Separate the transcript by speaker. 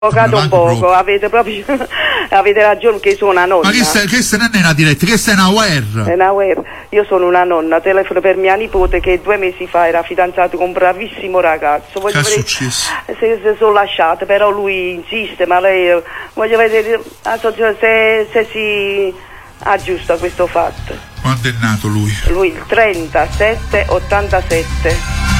Speaker 1: Avvocato un poco, avete proprio avete ragione che sono una nonna.
Speaker 2: Ma che non è una diretta, che sei una guerra?
Speaker 1: È una guerra. Io sono una nonna, telefono per mia nipote che 2 mesi fa era fidanzato con un bravissimo ragazzo.
Speaker 2: Che è successo?
Speaker 1: Se sono lasciate, però lui insiste, ma lei voglio vedere se si aggiusta questo fatto.
Speaker 2: Quando è nato lui?
Speaker 1: Lui il 37-87.